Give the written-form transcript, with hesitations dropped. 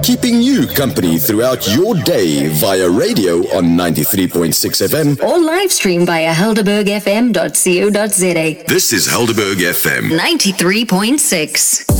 keeping you company throughout your day via radio on 93.6 FM or live stream via helderbergfm.co.za. This is Helderberg FM 93.6.